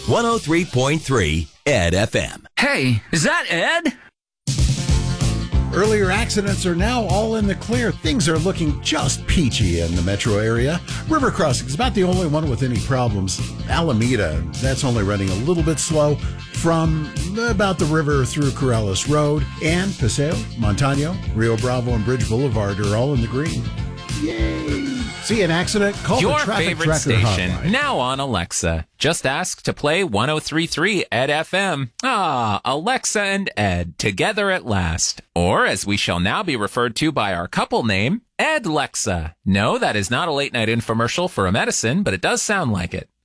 103.3 Ed FM. Hey, is that Ed? Earlier accidents are now all in the clear. Things are looking just peachy in the metro area. River Crossing is about the only one with any problems. Alameda, that's only running a little bit slow from about the river through Corrales Road. And Paseo, Montano, Rio Bravo, and Bridge Boulevard are all in the green. Yay! See an accident? Call Your the Traffic favorite Tracker station, hotline. now on Alexa. Just ask to play 103.3 Ed FM. Ah, Alexa and Ed, together at last. Or, as we shall now be referred to by our couple name, Ed Lexa. No, that is not a late-night infomercial for a medicine, but it does sound like it.